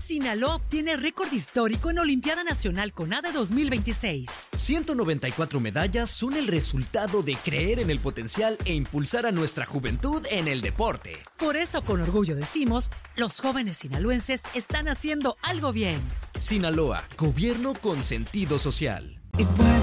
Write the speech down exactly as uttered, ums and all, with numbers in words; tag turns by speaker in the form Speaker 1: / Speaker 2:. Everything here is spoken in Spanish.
Speaker 1: Sinaloa obtiene récord histórico en Olimpiada Nacional CONADE dos mil veintiséis.
Speaker 2: ciento noventa y cuatro medallas son el resultado de creer en el potencial e impulsar a nuestra juventud en el deporte.
Speaker 1: Por eso, con orgullo decimos, los jóvenes sinaloenses están haciendo algo bien.
Speaker 2: Sinaloa, gobierno con sentido social.
Speaker 3: Y puede